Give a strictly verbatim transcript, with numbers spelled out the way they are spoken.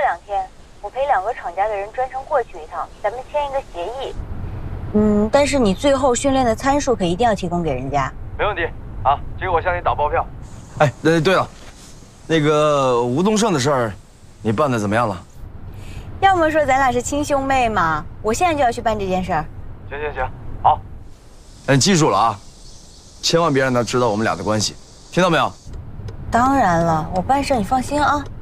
两天，我陪两个厂家的人专程过去一趟，咱们签一个协议。嗯，但是你最后训练的参数可一定要提供给人家。 没问题啊，这个我向你打包票。 哎，对对了，那个吴东胜的事儿，你办的怎么样了？ 要么说咱俩是亲兄妹嘛，我现在就要去办这件事儿。 行行行，好。 哎，记住了啊，千万别让他知道我们俩的关系，听到没有？ 当然了，我办事你放心啊。